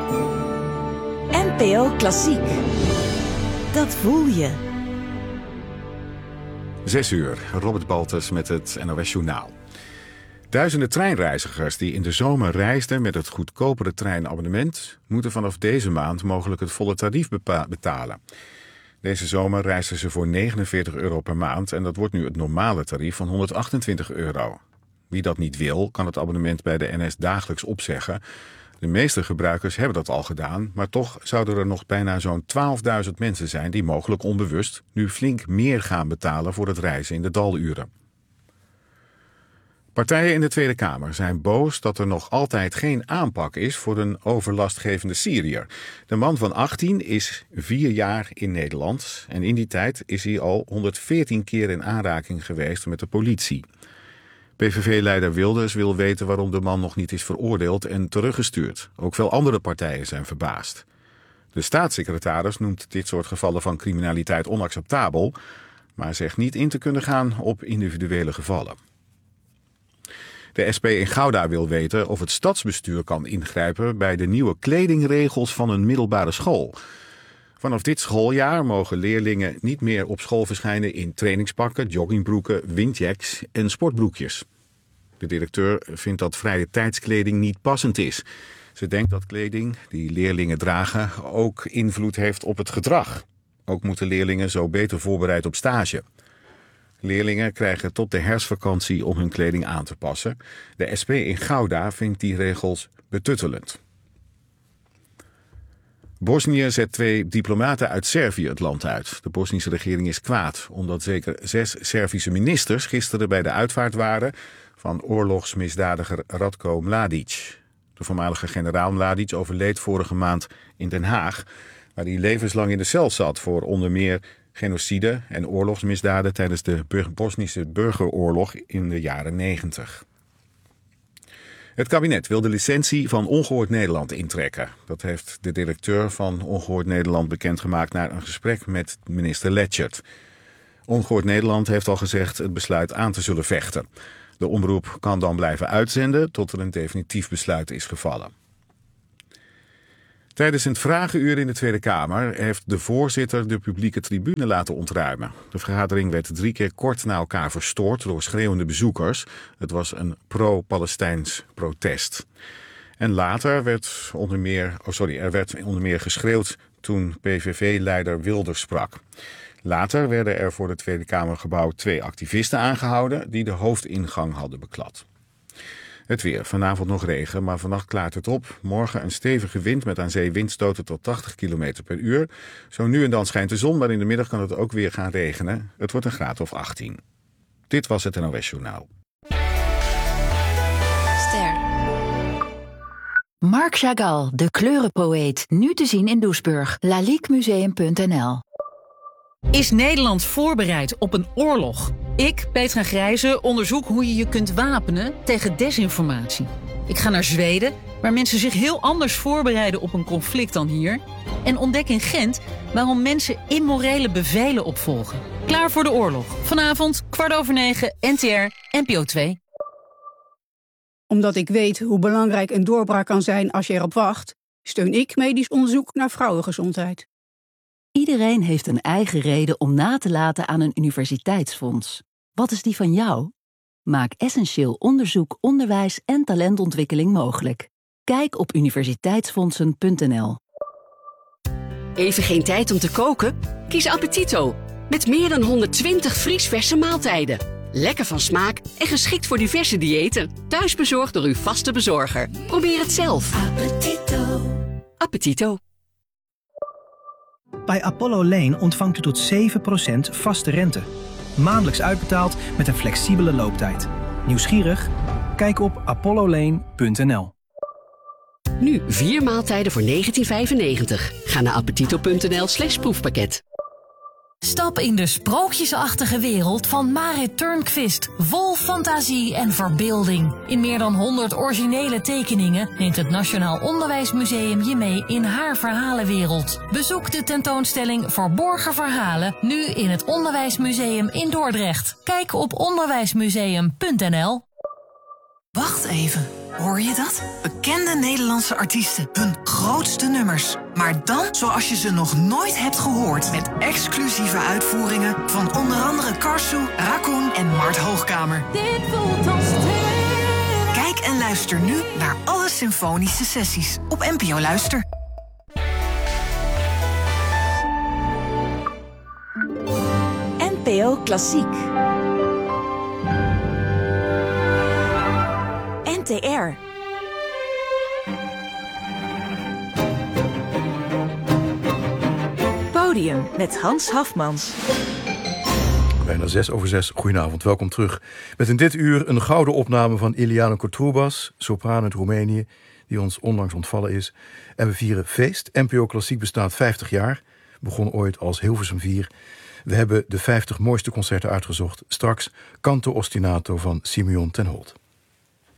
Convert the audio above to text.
NPO Klassiek. Dat voel je. 6 uur, Robert Baltus met het NOS Journaal. Duizenden treinreizigers die in de zomer reisden met het goedkopere treinabonnement moeten vanaf deze maand mogelijk het volle tarief betalen. Deze zomer reisden ze voor €49 per maand en dat wordt nu het normale tarief van €128. Wie dat niet wil, kan het abonnement bij de NS dagelijks opzeggen. De meeste gebruikers hebben dat al gedaan, maar toch zouden er nog bijna zo'n 12.000 mensen zijn die mogelijk onbewust nu flink meer gaan betalen voor het reizen in de daluren. Partijen in de Tweede Kamer zijn boos dat er nog altijd geen aanpak is voor een overlastgevende Syriër. De man van 18 is 4 jaar in Nederland en in die tijd is hij al 114 keer in aanraking geweest met de politie. PVV-leider Wilders wil weten waarom de man nog niet is veroordeeld en teruggestuurd. Ook veel andere partijen zijn verbaasd. De staatssecretaris noemt dit soort gevallen van criminaliteit onacceptabel, maar zegt niet in te kunnen gaan op individuele gevallen. De SP in Gouda wil weten of het stadsbestuur kan ingrijpen bij de nieuwe kledingregels van een middelbare school. Vanaf dit schooljaar mogen leerlingen niet meer op school verschijnen in trainingspakken, joggingbroeken, windjacks en sportbroekjes. De directeur vindt dat vrije tijdskleding niet passend is. Ze denkt dat kleding die leerlingen dragen ook invloed heeft op het gedrag. Ook moeten leerlingen zo beter voorbereid op stage. Leerlingen krijgen tot de herfstvakantie om hun kleding aan te passen. De SP in Gouda vindt die regels betuttelend. Bosnië zet 2 diplomaten uit Servië het land uit. De Bosnische regering is kwaad omdat zeker 6 Servische ministers gisteren bij de uitvaart waren van oorlogsmisdadiger Ratko Mladic. De voormalige generaal Mladic overleed vorige maand in Den Haag, waar hij levenslang in de cel zat voor onder meer genocide en oorlogsmisdaden tijdens de Bosnische burgeroorlog in de jaren 90. Het kabinet wil de licentie van Ongehoord Nederland intrekken. Dat heeft de directeur van Ongehoord Nederland bekendgemaakt na een gesprek met minister Lechtert. Ongehoord Nederland heeft al gezegd het besluit aan te zullen vechten. De omroep kan dan blijven uitzenden tot er een definitief besluit is gevallen. Tijdens het vragenuur in de Tweede Kamer heeft de voorzitter de publieke tribune laten ontruimen. De vergadering werd 3 keer kort na elkaar verstoord door schreeuwende bezoekers. Het was een pro-Palestijns protest. En later werd er werd onder meer geschreeuwd toen PVV-leider Wilders sprak. Later werden er voor het Tweede Kamergebouw 2 activisten aangehouden die de hoofdingang hadden beklad. Het weer. Vanavond nog regen, maar vannacht klaart het op. Morgen een stevige wind met aan zee windstoten tot 80 km per uur. Zo nu en dan schijnt de zon, maar in de middag kan het ook weer gaan regenen. Het wordt een graad of 18. Dit was het NOS Journaal. Ster. Marc Chagall, de kleurenpoëet. Nu te zien in Doesburg. laliquemuseum.nl. Is Nederland voorbereid op een oorlog? Ik, Petra Grijze, onderzoek hoe je je kunt wapenen tegen desinformatie. Ik ga naar Zweden, waar mensen zich heel anders voorbereiden op een conflict dan hier. En ontdek in Gent waarom mensen immorele bevelen opvolgen. Klaar voor de oorlog. Vanavond, 9:15, NTR, NPO 2. Omdat ik weet hoe belangrijk een doorbraak kan zijn als je erop wacht, steun ik medisch onderzoek naar vrouwengezondheid. Iedereen heeft een eigen reden om na te laten aan een universiteitsfonds. Wat is die van jou? Maak essentieel onderzoek, onderwijs en talentontwikkeling mogelijk. Kijk op universiteitsfondsen.nl. Even geen tijd om te koken? Kies Appetito. Met meer dan 120 vriesverse maaltijden. Lekker van smaak en geschikt voor diverse diëten. Thuis bezorgd door uw vaste bezorger. Probeer het zelf. Appetito. Appetito. Bij Apollo Lane ontvangt u tot 7% vaste rente. Maandelijks uitbetaald met een flexibele looptijd. Nieuwsgierig? Kijk op apollolane.nl. Nu 4 maaltijden voor €19,95. Ga naar appetito.nl/proefpakket. Stap in de sprookjesachtige wereld van Marit Turnquist. Vol fantasie en verbeelding. In meer dan 100 originele tekeningen neemt het Nationaal Onderwijsmuseum je mee in haar verhalenwereld. Bezoek de tentoonstelling Verborgen Verhalen nu in het Onderwijsmuseum in Dordrecht. Kijk op onderwijsmuseum.nl. Wacht even, hoor je dat? Bekende Nederlandse artiesten, hun grootste nummers. Maar dan zoals je ze nog nooit hebt gehoord. Met exclusieve uitvoeringen van onder andere Karsu, Raccoon en Mart Hoogkamer. Dit voelt als tweede. Kijk en luister nu naar alle symfonische sessies op NPO Luister. NPO Klassiek. NTR. Podium met Hans Hafmans. Bijna 6:06. Goedenavond, welkom terug. Met in dit uur een gouden opname van Iliana Kotroubas, sopraan uit Roemenië, die ons onlangs ontvallen is. En we vieren feest. NPO Klassiek bestaat 50 jaar. Begon ooit als Hilversum 4. We hebben de 50 mooiste concerten uitgezocht. Straks Canto Ostinato van Simeon ten Holt.